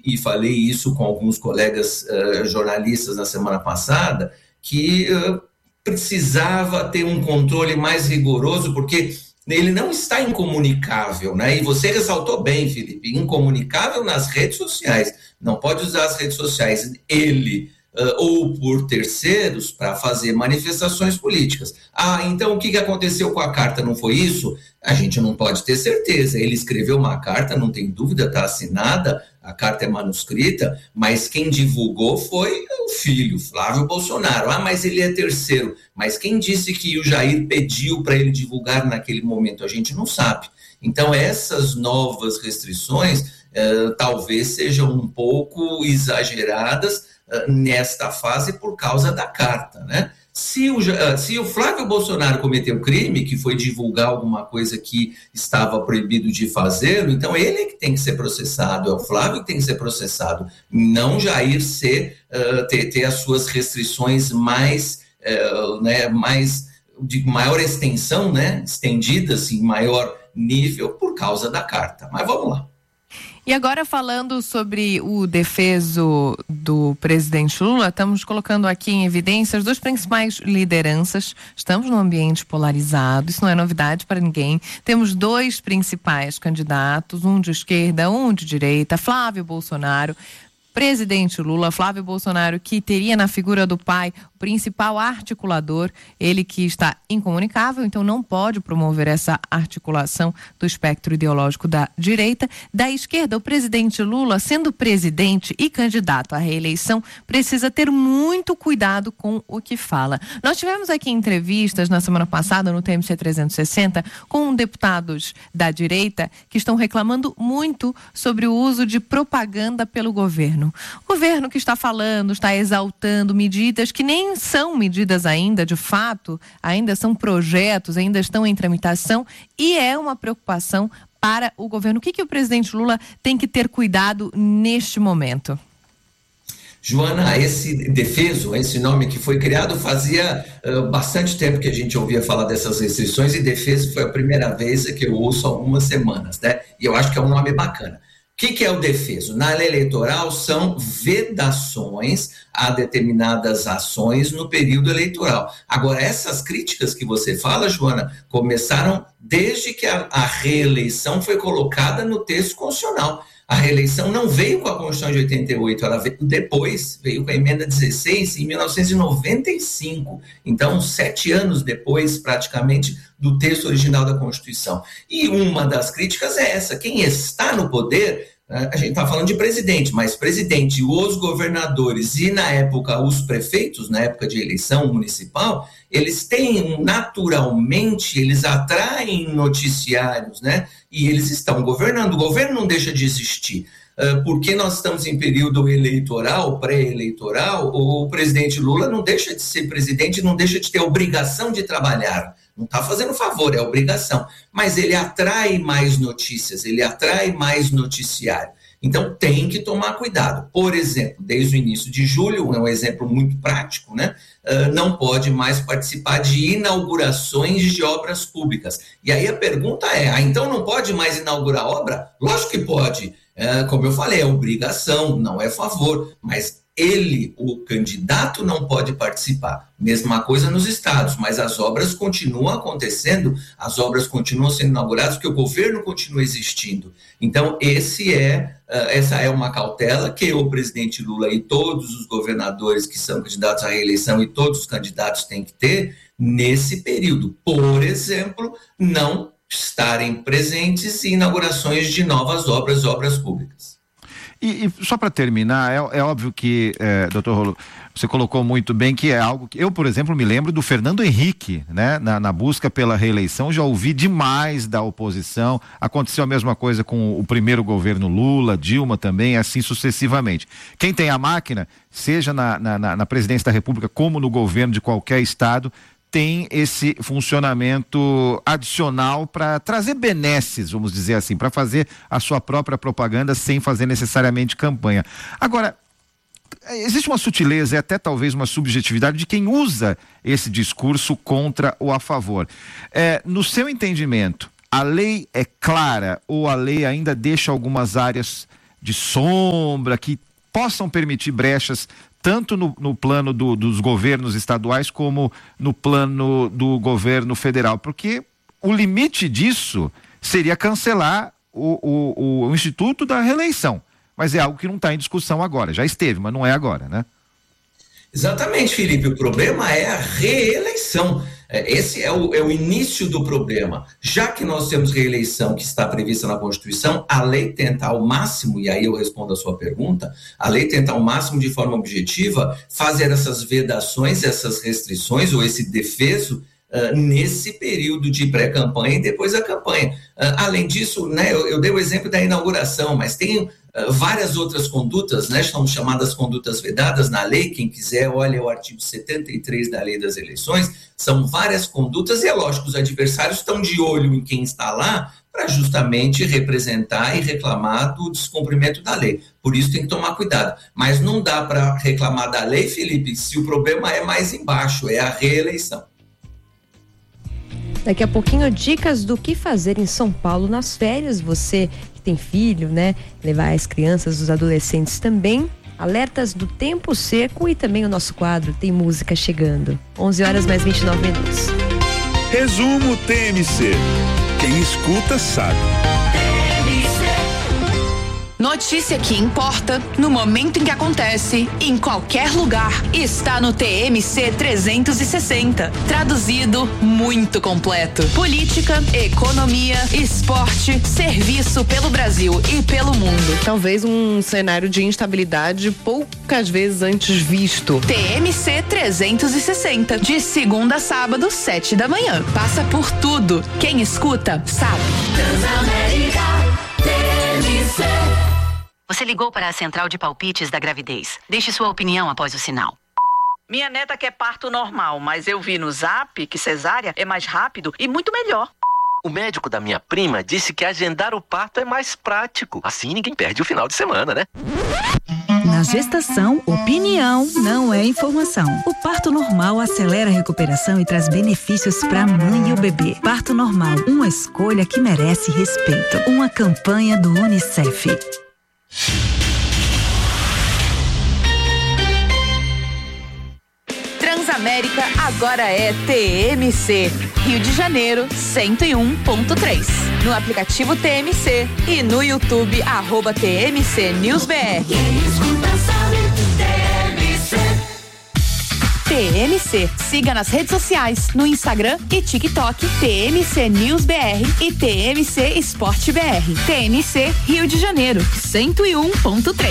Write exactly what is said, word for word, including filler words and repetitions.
e falei isso com alguns colegas uh, jornalistas na semana passada, que uh, precisava ter um controle mais rigoroso, porque ele não está incomunicável, né? E você ressaltou bem, Felipe, incomunicável nas redes sociais. Não pode usar as redes sociais, ele uh, ou por terceiros, para fazer manifestações políticas. Ah, então o que, que aconteceu com a carta? Não foi isso? A gente não pode ter certeza. Ele escreveu uma carta, não tem dúvida, está assinada, a carta é manuscrita, mas quem divulgou foi o filho, Flávio Bolsonaro. Ah, mas ele é terceiro. Mas quem disse que o Jair pediu para ele divulgar naquele momento? A gente não sabe. Então, essas novas restrições Uh, talvez sejam um pouco exageradas uh, nesta fase por causa da carta, né? Se o, uh, se o Flávio Bolsonaro cometeu crime, que foi divulgar alguma coisa que estava proibido de fazê-lo, então ele é que tem que ser processado, é o Flávio que tem que ser processado, não Jair ser, uh, ter, ter as suas restrições mais, uh, né, mais de maior extensão, né, estendidas em maior nível por causa da carta. Mas vamos lá. E agora, falando sobre o defeso do presidente Lula, estamos colocando aqui em evidência as duas principais lideranças. Estamos num ambiente polarizado, isso não é novidade para ninguém. Temos dois principais candidatos, um de esquerda, um de direita, Flávio Bolsonaro, presidente Lula, Flávio Bolsonaro, que teria na figura do pai o principal articulador, ele que está incomunicável, então não pode promover essa articulação do espectro ideológico da direita. Da esquerda, o presidente Lula, sendo presidente e candidato à reeleição, precisa ter muito cuidado com o que fala. Nós tivemos aqui entrevistas na semana passada no T M C trezentos e sessenta com deputados da direita que estão reclamando muito sobre o uso de propaganda pelo governo. O governo que está falando, está exaltando medidas que nem são medidas ainda, de fato, ainda são projetos, ainda estão em tramitação, e é uma preocupação para o governo. O que, que o presidente Lula tem que ter cuidado neste momento? Joana, esse defeso, esse nome que foi criado, fazia uh, bastante tempo que a gente ouvia falar dessas restrições, e defeso foi a primeira vez que eu ouço há algumas semanas, né? E eu acho que é um nome bacana. O que, que é o defeso? Na lei eleitoral são vedações a determinadas ações no período eleitoral. Agora, essas críticas que você fala, Joana, começaram desde que a, a reeleição foi colocada no texto constitucional. A reeleição não veio com a Constituição de oitenta e oito, ela veio depois, veio com a emenda dezesseis em mil novecentos e noventa e cinco. Então, sete anos depois, praticamente, do texto original da Constituição. E uma das críticas é essa: quem está no poder, a gente está falando de presidente, mas presidente, os governadores e, na época, os prefeitos, na época de eleição municipal, eles têm, naturalmente, eles atraem noticiários, né? E eles estão governando. O governo não deixa de existir. Uh, porque nós estamos em período eleitoral, pré-eleitoral, o presidente Lula não deixa de ser presidente, não deixa de ter a obrigação de trabalhar. Não está fazendo favor, é obrigação. Mas ele atrai mais notícias, ele atrai mais noticiário. Então tem que tomar cuidado. Por exemplo, desde o início de julho, é um exemplo muito prático, né? Uh, não pode mais participar de inaugurações de obras públicas. E aí a pergunta é, ah, então não pode mais inaugurar obra? Lógico que pode. Uh, como eu falei, é obrigação, não é favor, mas ele, o candidato, não pode participar. Mesma coisa nos estados, mas as obras continuam acontecendo, as obras continuam sendo inauguradas, porque o governo continua existindo. Então, esse é, uh, essa é uma cautela que o presidente Lula e todos os governadores que são candidatos à reeleição e todos os candidatos têm que ter nesse período. Por exemplo, não estarem presentes em inaugurações de novas obras, obras públicas. E, e só para terminar, é, é óbvio que, é, doutor Rolo, você colocou muito bem que é algo que eu, por exemplo, me lembro do Fernando Henrique, né? Na, na busca pela reeleição, já ouvi demais da oposição. Aconteceu a mesma coisa com o primeiro governo Lula, Dilma também, assim sucessivamente. Quem tem a máquina, seja na, na, na presidência da República como no governo de qualquer estado, tem esse funcionamento adicional para trazer benesses, vamos dizer assim, para fazer a sua própria propaganda sem fazer necessariamente campanha. Agora, existe uma sutileza e até talvez uma subjetividade de quem usa esse discurso contra ou a favor. É, no seu entendimento, a lei é clara ou a lei ainda deixa algumas áreas de sombra, que possam permitir brechas tanto no, no plano do, dos governos estaduais como no plano do governo federal, porque o limite disso seria cancelar o, o, o Instituto da Reeleição, mas é algo que não está em discussão agora, já esteve, mas não é agora, né? Exatamente, Felipe, o problema é a reeleição. Esse é o, é o início do problema. Já que nós temos reeleição que está prevista na Constituição, a lei tenta ao máximo, e aí eu respondo a sua pergunta, a lei tenta ao máximo, de forma objetiva, fazer essas vedações, essas restrições, ou esse defeso, uh, nesse período de pré-campanha e depois da campanha. Uh, além disso, né, eu, eu dei o exemplo da inauguração, mas tem Uh, várias outras condutas, né, são chamadas condutas vedadas na lei. Quem quiser, olha o artigo setenta e três da Lei das Eleições, são várias condutas, e é lógico que os adversários estão de olho em quem está lá para justamente representar e reclamar do descumprimento da lei. Por isso tem que tomar cuidado. Mas não dá para reclamar da lei, Felipe, se o problema é mais embaixo, é a reeleição. Daqui a pouquinho, dicas do que fazer em São Paulo nas férias. Você que tem filho, né? Levar as crianças, os adolescentes também. Alertas do tempo seco e também o nosso quadro Tem Música Chegando. onze horas mais vinte e nove minutos. Resumo T M C. Quem escuta sabe. Notícia que importa, no momento em que acontece, em qualquer lugar, está no T M C trezentos e sessenta. Traduzido, muito completo. Política, economia, esporte, serviço pelo Brasil e pelo mundo. Talvez um cenário de instabilidade poucas vezes antes visto. T M C trezentos e sessenta, de segunda a sábado, sete da manhã. Passa por tudo. Quem escuta, sabe. Transamérica, T M C. Você ligou para a central de palpites da gravidez. Deixe sua opinião após o sinal. Minha neta quer parto normal, mas eu vi no Zap que cesárea é mais rápido e muito melhor. O médico da minha prima disse que agendar o parto é mais prático. Assim ninguém perde o final de semana, né? Na gestação, opinião não é informação. O parto normal acelera a recuperação e traz benefícios para a mãe e o bebê. Parto normal, uma escolha que merece respeito. Uma campanha do Unicef. Transamérica agora é T M C, Rio de Janeiro cento e um ponto três. No aplicativo T M C e no YouTube, arroba T M C News B R. T M C, siga nas redes sociais, no Instagram e TikTok, T M C News B R e T M C Esporte B R. T M C Rio de Janeiro cento e um ponto três.